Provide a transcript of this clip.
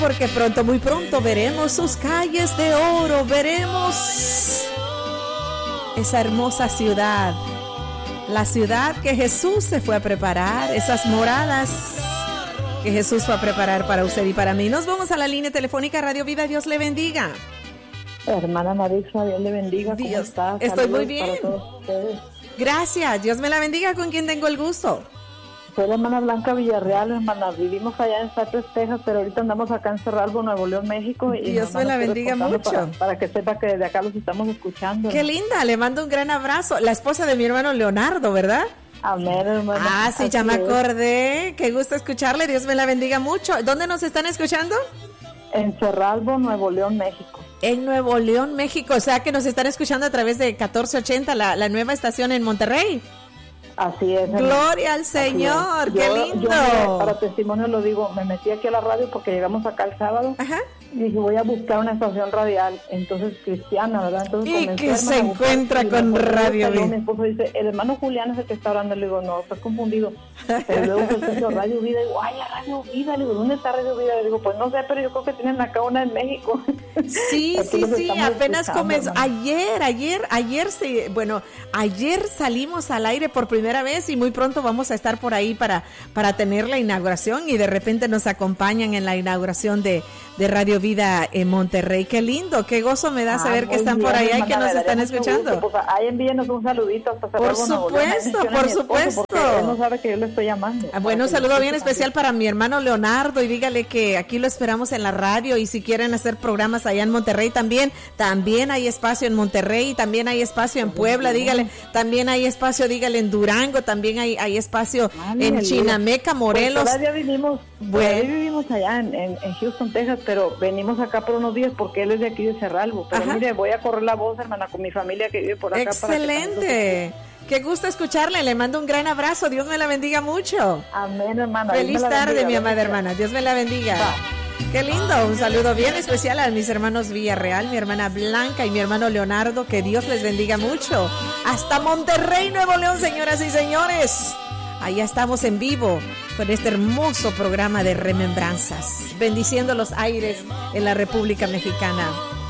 Porque pronto, muy pronto veremos sus calles de oro, veremos esa hermosa ciudad, la ciudad que Jesús se fue a preparar, esas moradas que Jesús fue a preparar para usted y para mí. Nos vamos a la línea telefónica Radio Vida, Dios le bendiga. Hermana Marisa, Dios le bendiga. ¿Cómo está? Estoy muy bien. Gracias, Dios me la bendiga. ¿Con quién tengo el gusto? Soy la hermana Blanca Villarreal, hermana. Vivimos allá en Cypress, Texas, pero ahorita andamos acá en Cerralbo, Nuevo León, México. Y Dios me la bendiga mucho. Para que sepa que desde acá los estamos escuchando. Qué linda, le mando un gran abrazo. La esposa de mi hermano Leonardo, ¿verdad? Amén, hermana. Ah, sí, ya me acordé. Qué gusto escucharle. Dios me la bendiga mucho. ¿Dónde nos están escuchando? En Cerralbo, Nuevo León, México. En Nuevo León, México. O sea que nos están escuchando a través de 1480, la nueva estación en Monterrey. Así es. Gloria al Señor, qué lindo. Para testimonio lo digo, me metí aquí a la radio porque llegamos acá el sábado. Ajá. Y dije, voy a buscar una estación radial, entonces cristiana, ¿verdad? Entonces, y que se encuentra con Radio Vida. Mi esposo dice, el hermano Julián es el que está hablando. Le digo, no, estoy confundido. Pero luego presento Radio Vida y digo, ay, Radio Vida. Le digo, ¿dónde está Radio Vida? Le digo, pues no sé, pero yo creo que tienen acá una en México. Sí, apenas comenzó. Ayer salimos al aire por primera vez y muy pronto vamos a estar por ahí para tener la inauguración y de repente nos acompañan en la inauguración de Radio Vida en Monterrey. Qué lindo, qué gozo me da saber que están por allá y que nos están escuchando. Pues ahí envíenos un saludito hasta Por supuesto. Él no sabe que yo le estoy llamando. Bueno, un saludo bien especial para mi hermano Leonardo y dígale que aquí lo esperamos en la radio y si quieren hacer programas allá en Monterrey también hay espacio en Monterrey, también hay espacio en Puebla, dígale, también hay espacio, dígale en Durango, también hay espacio en Chinameca, Morelos. Pues todavía vivimos allá en Houston, Texas, pero venimos acá por unos días porque él es de aquí de Cerralbo. Pero mire, voy a correr la voz, hermana, con mi familia que vive por acá. Excelente. Qué gusto escucharle, le mando un gran abrazo, Dios me la bendiga mucho. Amén, hermana. Feliz tarde, mi amada hermana, Dios me la bendiga. Qué lindo, un saludo bien especial a mis hermanos Villarreal, mi hermana Blanca y mi hermano Leonardo, que Dios les bendiga mucho. Hasta Monterrey, Nuevo León, señoras y señores. Allá estamos en vivo con este hermoso programa de remembranzas, bendiciendo los aires en la República Mexicana.